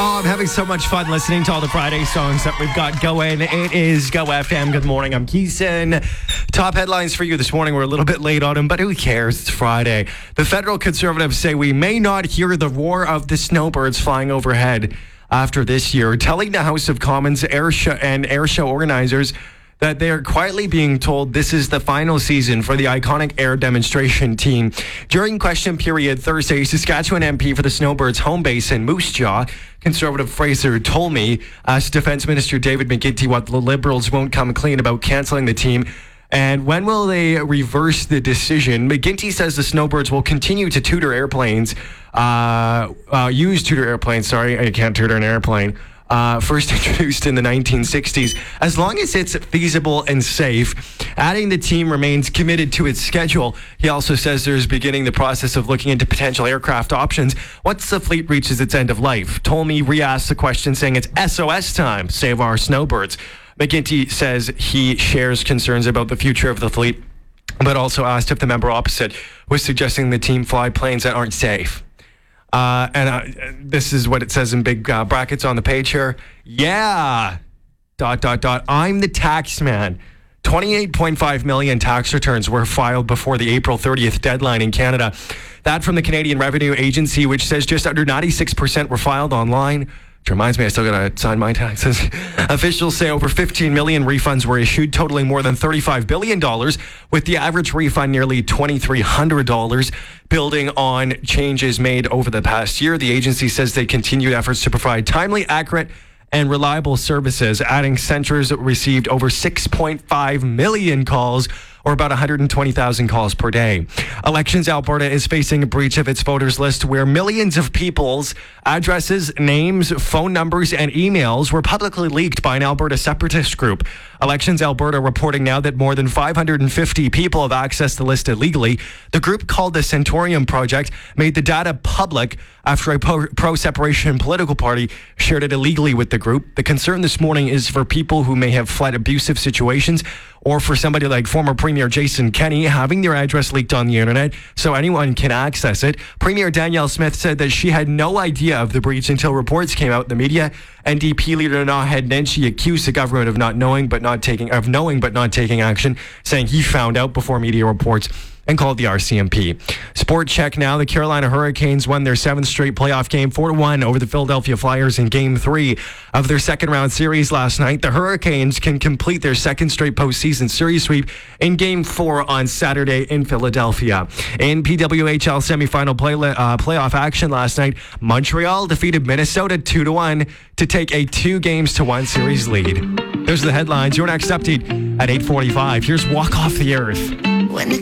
Oh, I'm having so much fun listening to all the Friday songs that we've got going. It is Go FM. Good morning. I'm Keeson. Top headlines for you this morning. We're a little bit late on them, but who cares? It's Friday. The federal conservatives say we may not hear the roar of the snowbirds flying overhead after this year, telling the House of Commons air show organizers that they are quietly being told this is the final season for the iconic air demonstration team. During question period Thursday, Saskatchewan MP for the Snowbirds home base in Moose Jaw, Conservative Fraser Tolmie, asked Defence Minister David McGuinty what the Liberals won't come clean about cancelling the team. And when will they reverse the decision? McGuinty says the Snowbirds will continue to use tutor airplanes. I can't tutor an airplane. First introduced in the 1960s, as long as it's feasible and safe. Adding the team remains committed to its schedule. He also says there's beginning the process of looking into potential aircraft options once the fleet reaches its end of life. Tolmie re-asked the question, saying it's SOS time, save our snowbirds. McGuinty says he shares concerns about the future of the fleet, but also asked if the member opposite was suggesting the team fly planes that aren't safe. This is what it says in big brackets on the page here. Yeah. ... I'm the tax man. 28.5 million tax returns were filed before the April 30th deadline in Canada. That from the Canadian Revenue Agency, which says just under 96% were filed online. Which reminds me, I still got to sign my taxes. Officials say over 15 million refunds were issued, totaling more than $35 billion, with the average refund nearly $2,300. Building on changes made over the past year, the agency says they continued efforts to provide timely, accurate, and reliable services, adding centres that received over 6.5 million calls, or about 120,000 calls per day. Elections Alberta is facing a breach of its voters list where millions of people's addresses, names, phone numbers, and emails were publicly leaked by an Alberta separatist group. Elections Alberta reporting now that more than 550 people have accessed the list illegally. The group, called the Centurium Project, made the data public after a pro-separation political party shared it illegally with the group. The concern this morning is for people who may have fled abusive situations, or for somebody like former Premier Jason Kenney having their address leaked on the internet so anyone can access it. Premier Danielle Smith said that she had no idea of the breach until reports came out in the media. NDP leader Naheed Nenshi accused the government of knowing but not taking action, saying he found out before media reports, and called the RCMP. Sport check now. The Carolina Hurricanes won their 7th straight playoff game 4-1 over the Philadelphia Flyers in Game 3 of their second round series last night. The Hurricanes can complete their second straight postseason series sweep in Game 4 on Saturday in Philadelphia. In PWHL semifinal playoff action last night, Montreal defeated Minnesota 2-1 to take a 2-1 series lead. Those are the headlines. Your next update at 8:45. Here's Walk Off the Earth. When